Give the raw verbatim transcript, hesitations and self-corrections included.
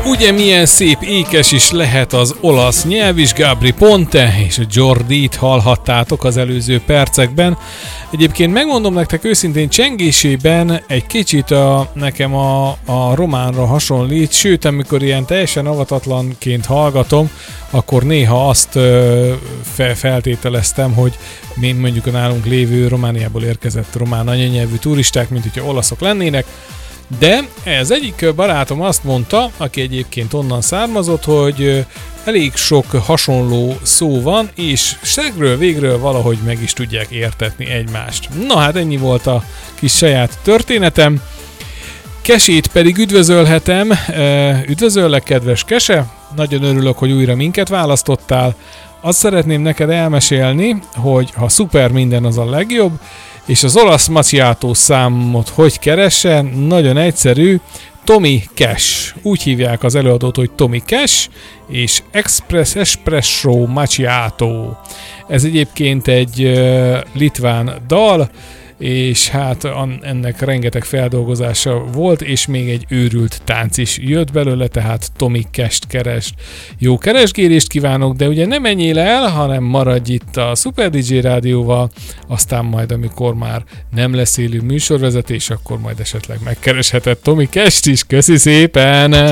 Ugye milyen szép ékes is lehet az olasz nyelv is, Gabry Ponte és Jordit hallhattátok az előző percekben. Egyébként megmondom nektek őszintén, csengésében egy kicsit a, nekem a, a románra hasonlít, sőt, amikor ilyen teljesen avatatlanként hallgatom, akkor néha azt ö, fe, feltételeztem, hogy mint mondjuk a nálunk lévő Romániából érkezett román anyanyelvű turisták, mint hogyha olaszok lennének. De ez egyik barátom azt mondta, aki egyébként onnan származott, hogy elég sok hasonló szó van, és segről végről valahogy meg is tudják értetni egymást. Na hát ennyi volt a kis saját történetem. Kesét pedig üdvözölhetem. Üdvözöllek, kedves Kese! Nagyon örülök, hogy újra minket választottál. Azt szeretném neked elmesélni, hogy ha szuper minden, az a legjobb, és az olasz macchiato számot hogy keressen? Nagyon egyszerű, Tommy Cash. Úgy hívják az előadót, hogy Tommy Cash, és Express Espresso Macchiato. Ez egyébként egy uh, litván dal, és hát ennek rengeteg feldolgozása volt, és még egy őrült tánc is jött belőle, tehát Tommy Cash-t keresd. Jó keresgélést kívánok, de ugye nem menjél el, hanem maradj itt a Super dé dzsé Rádióval, aztán majd, amikor már nem lesz élő műsorvezetés, akkor majd esetleg megkeresheted Tommy Cash-t is. Köszi szépen!